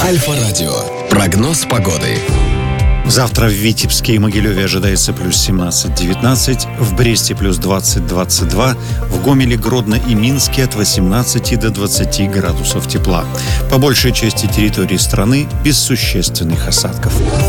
Альфа-радио. Прогноз погоды. Завтра в Витебске и Могилеве ожидается плюс 17-19, в Бресте плюс 20-22, в Гомеле, Гродно и Минске от 18 до 20 градусов тепла. По большей части территории страны без существенных осадков.